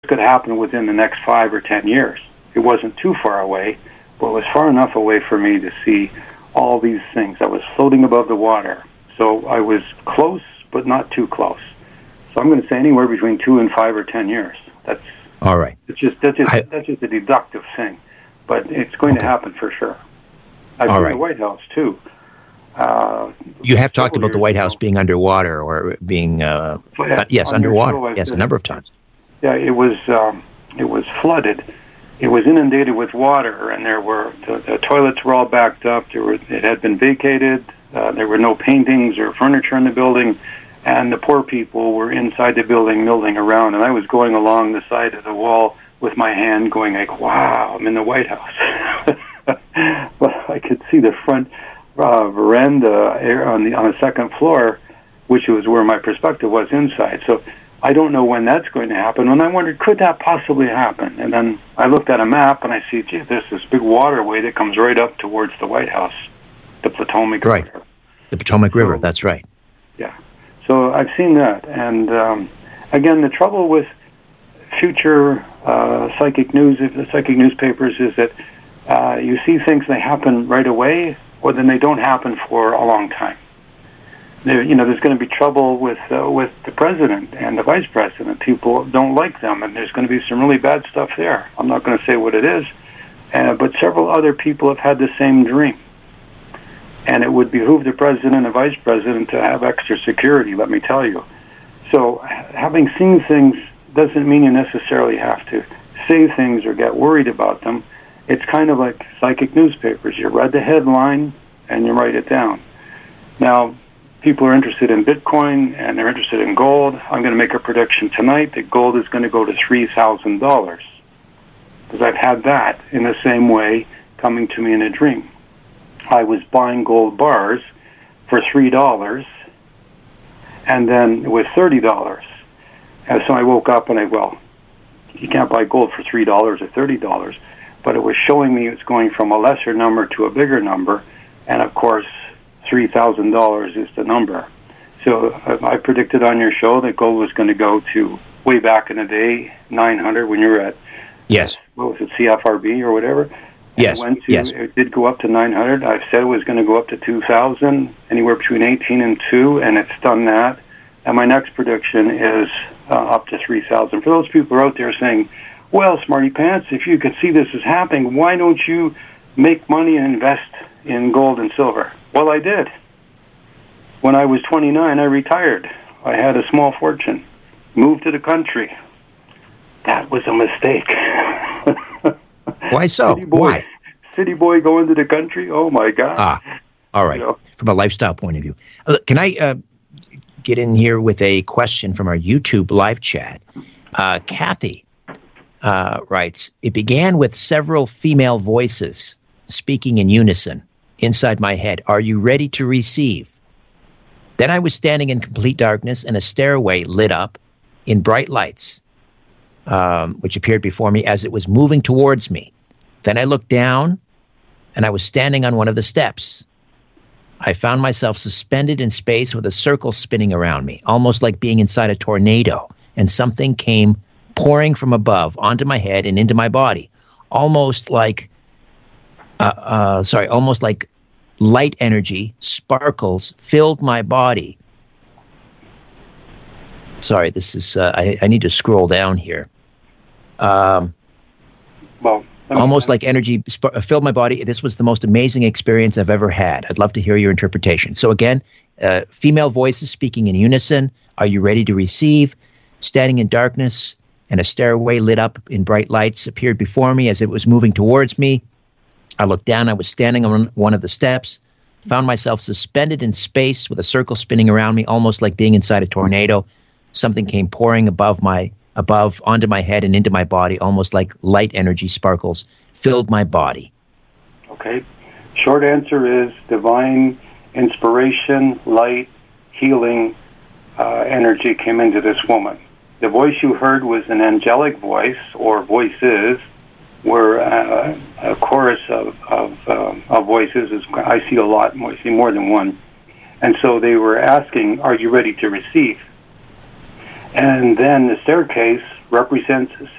could happen within the next 5 or 10 years. It wasn't too far away, but it was far enough away for me to see all these things. I was floating above the water. So I was close, but not too close. So I'm going to say anywhere between 2 and 5 or 10 years. That's all right. That's just a deductive thing, but it's going to happen for sure. I've been in the White House too. You have talked about the White House being underwater or being yes, underwater. Yes, a number of times. Yeah, it was flooded. It was inundated with water, and there were the toilets were all backed up. It had been vacated. There were no paintings or furniture in the building, and the poor people were inside the building milling around. And I was going along the side of the wall with my hand, going like, "Wow, I'm in the White House." Well, I could see the front veranda on the second floor, which was where my perspective was inside. So I don't know when that's going to happen. And I wondered, could that possibly happen? And then I looked at a map and I see, gee, there's this big waterway that comes right up towards the White House, the Potomac River. The Potomac River, that's right. Yeah. So I've seen that. And again, the trouble with future psychic newspapers is that you see things, they happen right away, or then they don't happen for a long time. There's going to be trouble with the president and the vice president. People don't like them, and there's going to be some really bad stuff there. I'm not going to say what it is, but several other people have had the same dream. And it would behoove the president and the vice president to have extra security, let me tell you. So having seen things doesn't mean you necessarily have to say things or get worried about them. It's kind of like psychic newspapers. You read the headline and you write it down. Now, people are interested in Bitcoin and they're interested in gold. I'm going to make a prediction tonight that gold is going to go to $3,000, because I've had that in the same way coming to me in a dream. I was buying gold bars for $3, and then it was $30. And so I woke up and you can't buy gold for $3 or $30, but it was showing me it's going from a lesser number to a bigger number, and of course, $3,000 is the number. So I predicted on your show that gold was going to go to, way back in the day, 900 when you were at, what was it, CFRB or whatever? And it did go up to 900. I've said it was going to go up to 2,000, anywhere between 18 and 2, and it's done that. And my next prediction is up to 3,000. For those people out there saying, well, Smarty Pants, if you could see this is happening, why don't you make money and invest in gold and silver? Well, I did. When I was 29, I retired. I had a small fortune, moved to the country. That was a mistake. Why so? Why? City boy going to the country? Oh, my God. All right. From a lifestyle point of view. Can I get in here with a question from our YouTube live chat? Kathy writes, it began with several female voices speaking in unison inside my head. Are you ready to receive? Then I was standing in complete darkness, and a stairway lit up in bright lights, which appeared before me as it was moving towards me. Then I looked down, and I was standing on one of the steps. I found myself suspended in space with a circle spinning around me, almost like being inside a tornado, and something came pouring from above onto my head and into my body, almost like light energy, sparkles filled my body. Sorry, this is, I need to scroll down here. Almost like energy filled my body. This was the most amazing experience I've ever had. I'd love to hear your interpretation. So again, female voices speaking in unison. Are you ready to receive? Standing in darkness, and a stairway lit up in bright lights appeared before me as it was moving towards me. I looked down. I was standing on one of the steps, found myself suspended in space with a circle spinning around me, almost like being inside a tornado. Something came pouring above onto my head and into my body, almost like light energy sparkles filled my body. Okay. Short answer is divine inspiration, light, healing energy came into this woman. The voice you heard was an angelic voice, or voices, were a chorus of voices. I see a lot, I see more than one. And so they were asking, are you ready to receive? And then the staircase represents